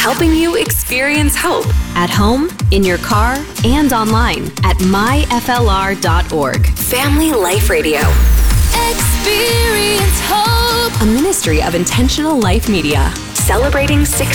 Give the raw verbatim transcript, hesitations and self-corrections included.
helping you experience hope at home, in your car, and online at my f l r dot org. Family Life Radio. Experience hope. A ministry of Intentional Life Media. Celebrating sixty